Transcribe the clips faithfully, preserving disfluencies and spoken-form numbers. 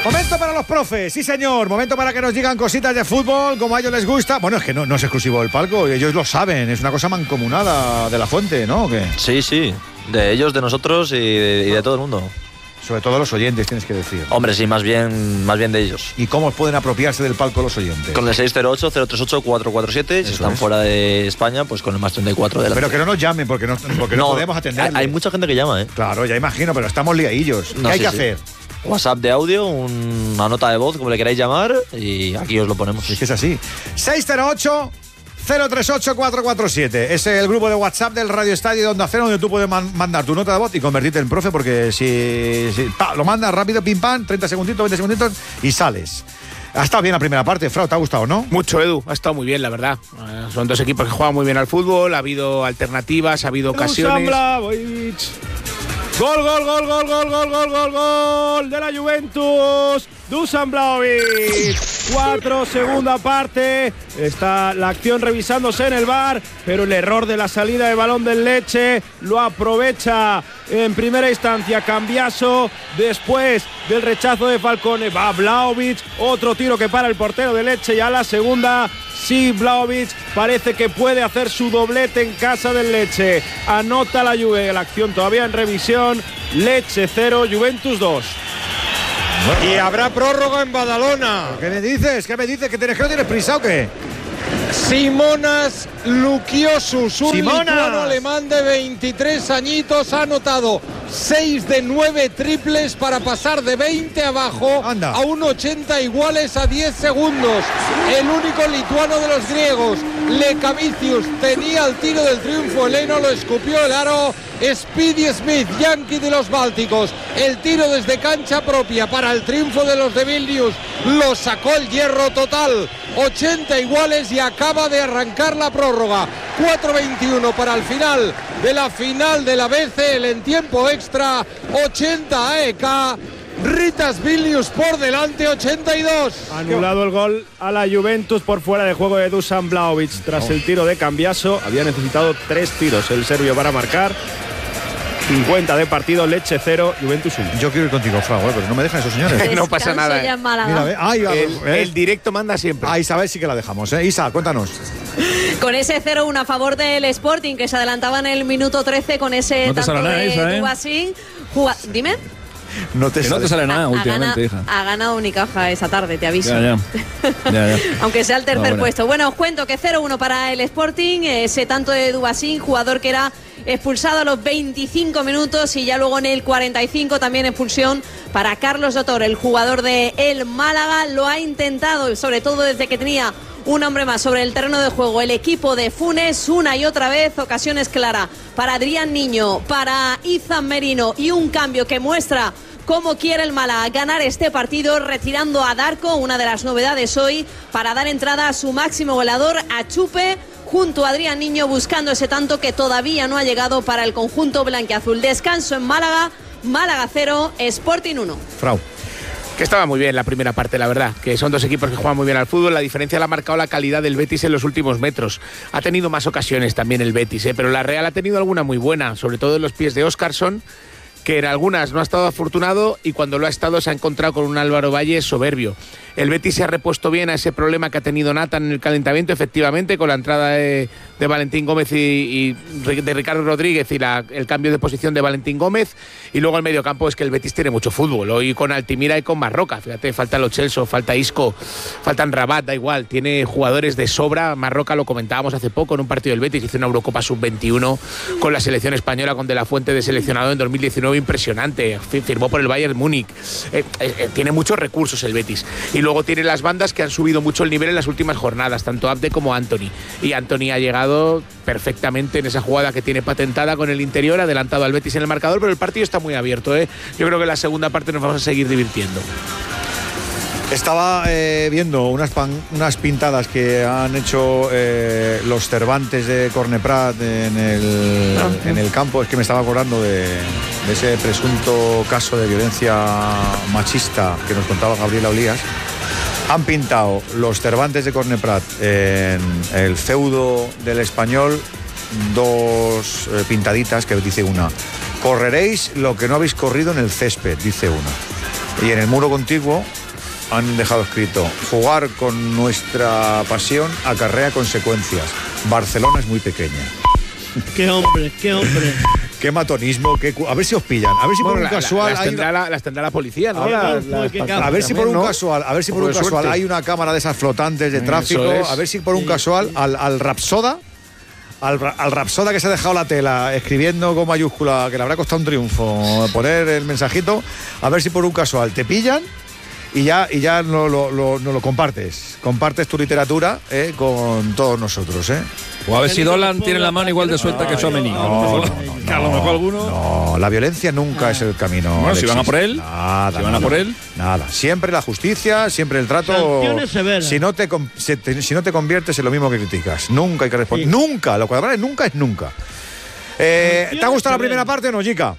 Momento para los profes, sí señor, momento para que nos digan cositas de fútbol, como a ellos les gusta. Bueno, es que no, no es exclusivo del palco, ellos lo saben, es una cosa mancomunada de la fuente, ¿no? ¿O qué? Sí, sí, de ellos, de nosotros y de, y de todo el mundo. Sobre todo los oyentes, tienes que decir. Hombre, sí, más bien, más bien de ellos. ¿Y cómo pueden apropiarse del palco los oyentes? Con el seis cero ocho, cero tres ocho, cuatro cuatro siete, si están es. fuera de España, pues con el más treinta y cuatro de la. Pero que no nos llamen, porque no, porque no, no podemos atenderles. Hay mucha gente que llama, ¿eh? Claro, ya imagino, pero estamos liadillos. ¿Qué no, hay sí, que sí. hacer? WhatsApp de audio, un, una nota de voz, como le queráis llamar, y aquí os lo ponemos. Es que es así. seis cero ocho, cero tres ocho, cuatro cuatro siete. Es el grupo de WhatsApp del Radio Estadio de Onda Cero, donde tú puedes man- mandar tu nota de voz y convertirte en profe, porque si, si pa, lo mandas rápido, pim pam, treinta segunditos, veinte segunditos y sales. Ha estado bien la primera parte, Frau, ¿te ha gustado, no? Mucho, Edu, ha estado muy bien, la verdad. Uh, son dos equipos que juegan muy bien al fútbol, ha habido alternativas, ha habido ocasiones. Gol, gol, gol, gol, gol, gol, gol, gol, gol de la Juventus. Dusan Vlahovic. Cuatro, segunda parte. Está la acción revisándose en el V A R, pero el error de la salida de balón del Lecce lo aprovecha en primera instancia Cambiaso. Después del rechazo de Falcone va Vlahovic. Otro tiro que para el portero del Lecce y a la segunda. Sí, Vlahovic parece que puede hacer su doblete en casa del Lecce. Anota la Juve, la acción todavía en revisión. Lecce cero, Juventus dos. Bueno. Y habrá prórroga en Badalona. ¿Qué me dices? ¿Qué me dices? ¿Que tienes que no tienes prisa o qué? Simonas Lukiosus, un Simonas. lituano alemán de veintitrés añitos, ha anotado seis de nueve triples para pasar de veinte abajo Anda. a un ochenta iguales a diez segundos. El único lituano de los griegos, Lekavicius, tenía el tiro del triunfo, Eleno lo escupió el aro. Speedy Smith, Yankee de los Bálticos, el tiro desde cancha propia para el triunfo de los de Vilnius, lo sacó el hierro total, ochenta iguales y acaba de arrancar la prórroga. Cuatro veintiuno para el final de la final de la B C L en tiempo extra, ochenta A E K. Ritas Vilnius por delante, ochenta y dos. Anulado el gol a la Juventus por fuera de juego de Dusan Vlahovic. Tras el tiro de Cambiaso, había necesitado tres tiros el serbio para marcar. cincuenta de partido, Lecce cero, Juventus uno. Yo quiero ir contigo, Frau, ¿eh? Pero no me dejan esos señores. No pasa nada. Ya en Málaga. Mira, ve. Ay, el, el directo manda siempre. A Isabel sí que la dejamos, ¿eh? Isa, cuéntanos. Con ese cero uno a favor del Sporting, que se adelantaba en el minuto trece con ese no te tanto nada, de Isa, ¿eh? Dubasín. Juga- Dime. No te, que no te sale nada Ha, últimamente, ha, hija. ha ganado Unicaja esa tarde, te aviso. Ya, ya. ya, ya. Aunque sea el tercer No, bueno. puesto. Bueno, os cuento que cero uno para el Sporting, ese tanto de Dubasín, jugador que era expulsado a los veinticinco minutos y ya luego en el cuarenta y cinco también expulsión para Carlos Dotor, el jugador de el Málaga. Lo ha intentado, sobre todo desde que tenía un hombre más sobre el terreno de juego, el equipo de Funes, una y otra vez, ocasiones claras para Adrián Niño, para Izan Merino y un cambio que muestra cómo quiere el Málaga ganar este partido, retirando a Darko, una de las novedades hoy, para dar entrada a su máximo goleador, a Chupe, junto a Adrián Niño, buscando ese tanto que todavía no ha llegado para el conjunto blanquiazul. Descanso en Málaga, Málaga cero, Sporting uno. Frau. Que estaba muy bien la primera parte, la verdad, que son dos equipos que juegan muy bien al fútbol. La diferencia la ha marcado la calidad del Betis en los últimos metros. Ha tenido más ocasiones también el Betis, ¿eh? Pero la Real ha tenido alguna muy buena, sobre todo en los pies de Óscarson, que en algunas no ha estado afortunado y cuando lo ha estado se ha encontrado con un Álvaro Valle soberbio. El Betis se ha repuesto bien a ese problema que ha tenido Nathan en el calentamiento, efectivamente, con la entrada de, de Valentín Gómez y, y de Ricardo Rodríguez y la, el cambio de posición de Valentín Gómez. Y luego el mediocampo es que el Betis tiene mucho fútbol. Hoy con Altimira y con Marroca. Fíjate, falta Lo Celso, falta Isco, faltan Rabat, da igual. Tiene jugadores de sobra. Marroca, lo comentábamos hace poco en un partido del Betis, hizo una Eurocopa sub veintiuno con la selección española, con De la Fuente de seleccionado en dos mil diecinueve, impresionante. Firmó por el Bayern Múnich. Eh, eh, tiene muchos recursos el Betis. Y luego tiene las bandas que han subido mucho el nivel en las últimas jornadas, tanto Abde como Anthony. Y Anthony ha llegado perfectamente en esa jugada que tiene patentada con el interior, adelantado al Betis en el marcador, pero el partido está muy abierto, ¿eh? Yo creo que en la segunda parte nos vamos a seguir divirtiendo. Estaba eh, viendo unas, pan, unas pintadas que han hecho eh, los Cervantes de Corneprat en el, ah, en el campo. Es que me estaba acordando de, de ese presunto caso de violencia machista que nos contaba Gabriela Olías. Han pintado los Cervantes de Corneprat en el feudo del Español dos eh, pintaditas que dice una: correréis lo que no habéis corrido en el césped, dice una. Y en el muro contiguo han dejado escrito: jugar con nuestra pasión acarrea consecuencias. Barcelona es muy pequeña. Qué hombre, qué hombre. Qué matonismo, qué cu... a ver si os pillan, a ver si Bueno, por un la, casual las, hay tendrá una... la, las tendrá la policía, ¿no? A ver, Las- qué las- capo. A ver si por un ¿no? casual, a ver si por Poco un de casual suerte. hay una cámara de esas flotantes de Eso tráfico, es. a ver si por un casual al, al Rapsoda, al, ra- al Rapsoda que se ha dejado la tela escribiendo con mayúscula, que le habrá costado un triunfo poner el mensajito, a ver si por un casual te pillan y ya y ya no lo, lo, no lo compartes, compartes tu literatura eh, con todos nosotros, ¿eh? O a ver si Dolan tiene la mano igual de suelta que Tchouaméni. No, Que a lo mejor alguno. No, la violencia nunca es el camino. Bueno, si Alexis. van a por él, Nada, si van a nada, por él. Nada. Siempre la justicia, siempre el trato. Sanciones severas. Si no te, com- si te- si no te conviertes en lo mismo que criticas. Nunca hay que responder. Sí. Nunca. Lo que habrá es nunca es nunca. Eh, ¿Te ha gustado la primera parte o no, Jica?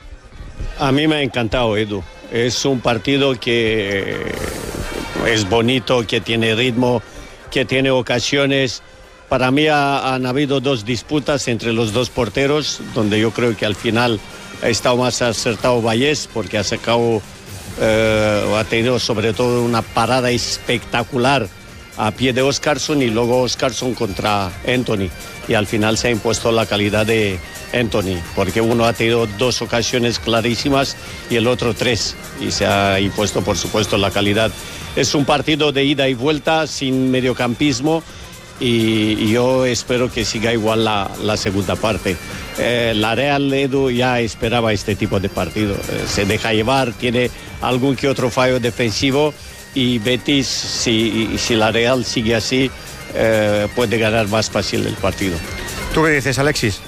A mí me ha encantado, Edu. Es un partido que es bonito, que tiene ritmo, que tiene ocasiones. Para mí ha- han habido dos disputas entre los dos porteros, donde yo creo que al final ha estado más acertado Vallés, porque ha sacado, eh, ha tenido sobre todo una parada espectacular a pie de Óscarson y luego Óscarson contra Anthony. Y al final se ha impuesto la calidad de Anthony, porque uno ha tenido dos ocasiones clarísimas y el otro tres. Y se ha impuesto, por supuesto, la calidad. Es un partido de ida y vuelta, sin mediocampismo. Y, y yo espero que siga igual la, la segunda parte. Eh, la Real, Edu, ya esperaba este tipo de partido. Eh, se deja llevar, tiene algún que otro fallo defensivo y Betis, si, si la Real sigue así, eh, puede ganar más fácil el partido. ¿Tú qué dices, Alexis?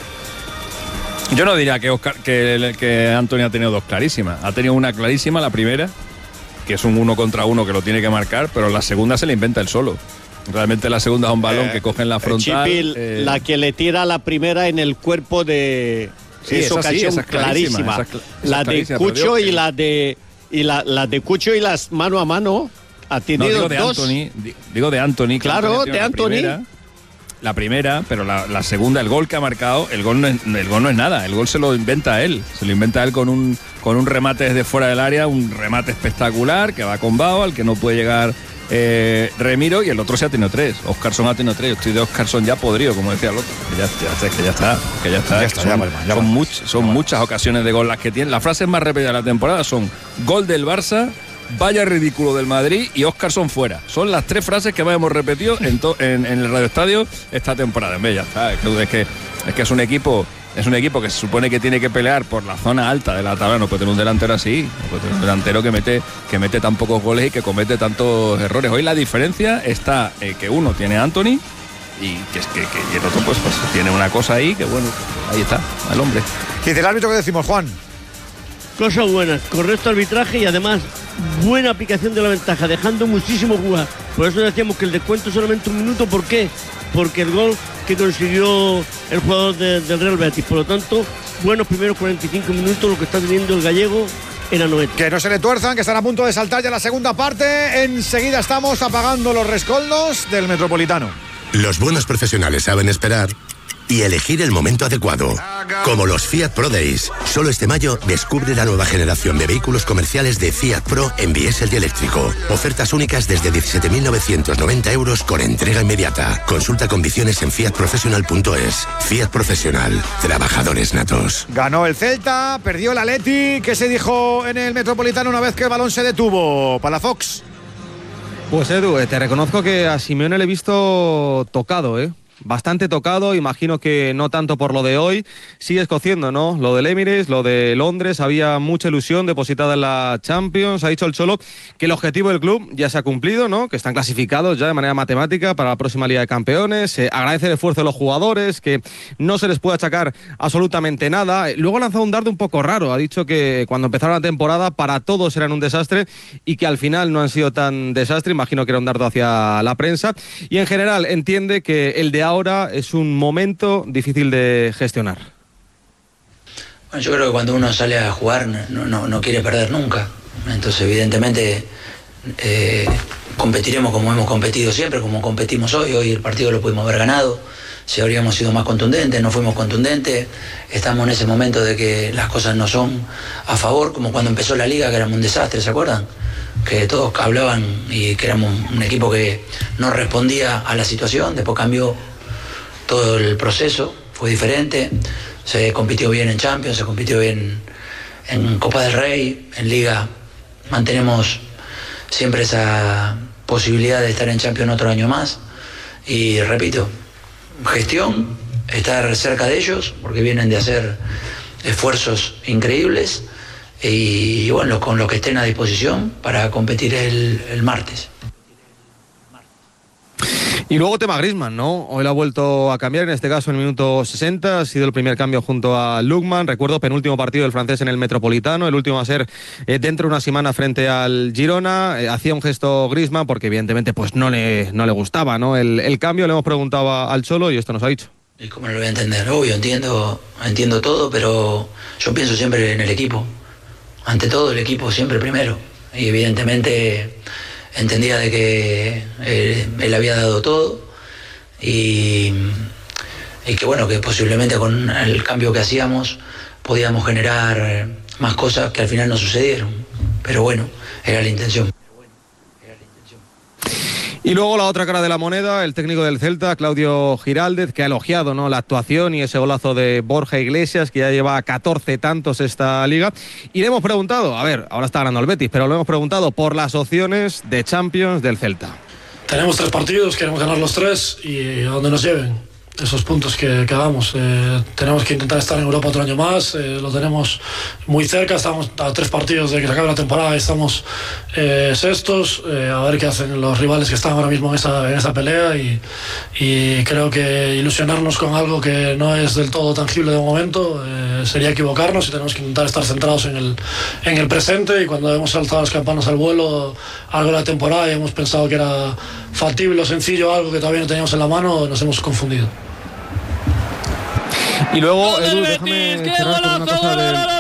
Yo no diría que, Oscar, que, que Anthony ha tenido dos clarísimas. Ha tenido una clarísima, la primera, que es un uno contra uno que lo tiene que marcar, pero la segunda se la inventa él solo. Realmente la segunda es un balón Eh, que coge en la frontal. Chipil, eh, la que le tira la primera en el cuerpo de... Sí, es esa sí, ocasión esa es clarísima, clarísima. esa es cl- esa La es de clarísima, pero Cucho digo y que- la de... Y la, la de Cucho y las mano a mano ha no, tenido digo de dos. Anthony, di- digo de Anthony. que Claro, Anthony ha tenido de la Anthony. primera, la primera, pero la, la segunda, el gol que ha marcado, el gol, no es, el gol no es nada, el gol se lo inventa él. Se lo inventa él con un, con un remate desde fuera del área, un remate espectacular que va con Bao, al que no puede llegar eh, Remiro, y el otro se ha tenido tres. Óscarson ha tenido tres. Yo estoy de Óscarson ya podrido, como decía el otro. Que ya, ya, que ya está, que ya está. Ya está, son ya vale, ya son, vale. much- son muchas ocasiones de gol las que tiene. Las frases más repetidas de la temporada son: gol del Barça, vaya ridículo del Madrid y Óscarson fuera. Son las tres frases que más hemos repetido en, to- en, en el Radio Estadio esta temporada. En vez, ya está. Es que, es que es que es un equipo. Es un equipo que se supone que tiene que pelear por la zona alta de la tabla. No puede tener un delantero así. No puede tener un delantero que mete, que mete tan pocos goles y que comete tantos errores. Hoy la diferencia está en que uno tiene a Anthony y que, es que, que y el otro pues, pues tiene una cosa ahí que bueno, ahí está, el hombre. ¿Qué dice el árbitro que decimos, Juan? Cosas buenas, correcto arbitraje y además buena aplicación de la ventaja, dejando muchísimo jugar. Por eso decíamos que el descuento es solamente un minuto. ¿Por qué? Porque el gol que consiguió el jugador de- del Real Betis. Por lo tanto, buenos primeros cuarenta y cinco minutos lo que está teniendo el gallego en Anoeta. Que no se le tuerzan, que están a punto de saltar ya la segunda parte. Enseguida estamos apagando los rescoldos del Metropolitano. Los buenos profesionales saben esperar y elegir el momento adecuado. Como los Fiat Pro Days. Solo este mayo descubre la nueva generación de vehículos comerciales de Fiat Pro en diésel y eléctrico. Ofertas únicas desde diecisiete mil novecientos noventa euros con entrega inmediata. Consulta condiciones en fiat professional punto es. Fiat Profesional. Trabajadores natos. Ganó el Celta, perdió el Atleti. ¿Qué se dijo en el Metropolitano una vez que el balón se detuvo? Palafox. Pues Edu, te reconozco que a Simeone le he visto tocado, ¿eh? Bastante tocado, imagino que no tanto por lo de hoy, sigue escociendo, ¿no? Lo del Emirates, lo de Londres, había mucha ilusión depositada en la Champions, ha dicho el Cholo que el objetivo del club ya se ha cumplido, ¿no? Que están clasificados ya de manera matemática para la próxima Liga de Campeones, eh, agradece el esfuerzo de los jugadores, que no se les puede achacar absolutamente nada. Luego ha lanzado un dardo un poco raro, ha dicho que cuando empezaron la temporada para todos eran un desastre y que al final no han sido tan desastre, imagino que era un dardo hacia la prensa, y en general entiende que el de ahora es un momento difícil de gestionar. Bueno, yo creo que cuando uno sale a jugar no, no, no quiere perder nunca. Entonces, evidentemente, eh, competiremos como hemos competido siempre, como competimos hoy. Hoy el partido lo pudimos haber ganado. si habríamos sido más contundentes, no fuimos contundentes, estamos en ese momento de que las cosas no son a favor, como cuando empezó la liga, que éramos un desastre, ¿se acuerdan? Que todos hablaban y que éramos un equipo que no respondía a la situación, después cambió todo el proceso, fue diferente, se compitió bien en Champions, se compitió bien en Copa del Rey, en Liga mantenemos siempre esa posibilidad de estar en Champions otro año más. Y repito, gestión, estar cerca de ellos, porque vienen de hacer esfuerzos increíbles, y bueno, con lo que estén a disposición para competir el, el martes. Y luego tema Griezmann, ¿no? Hoy lo ha vuelto a cambiar, en este caso en el minuto sesenta, ha sido el primer cambio junto a Lookman. Recuerdo, penúltimo partido del francés en el Metropolitano, el último va a ser eh, dentro de una semana frente al Girona. Eh, hacía un gesto Griezmann porque evidentemente pues no le, no le gustaba, ¿no? El, el cambio, le hemos preguntado al Cholo y esto nos ha dicho. ¿Y cómo no lo voy a entender? Obvio, entiendo, entiendo todo, pero yo pienso siempre en el equipo. Ante todo, el equipo siempre primero. Y evidentemente entendía de que eh, él había dado todo y, y que bueno, que posiblemente con el cambio que hacíamos podíamos generar más cosas que al final no sucedieron. Pero bueno, era la intención. Y luego la otra cara de la moneda, el técnico del Celta, Claudio Giraldez, que ha elogiado, ¿no?, la actuación y ese golazo de Borja Iglesias, que ya lleva catorce tantos esta liga. Y le hemos preguntado, a ver, ahora está ganando el Betis, pero le hemos preguntado por las opciones de Champions del Celta. Tenemos tres partidos, queremos ganar los tres y a donde nos lleven esos puntos que, que hagamos. Eh, tenemos que intentar estar en Europa otro año más, eh, lo tenemos muy cerca, estamos a tres partidos de que se acabe la temporada, estamos eh, sextos, eh, a ver qué hacen los rivales que están ahora mismo en esa, en esa pelea y, y creo que ilusionarnos con algo que no es del todo tangible de momento eh, sería equivocarnos y tenemos que intentar estar centrados en el, en el presente, y cuando hemos saltado las campanas al vuelo algo de la temporada y hemos pensado que era factible o sencillo, algo que todavía no teníamos en la mano, nos hemos confundido. Y luego, Edu, déjame cerrar con una cosa del...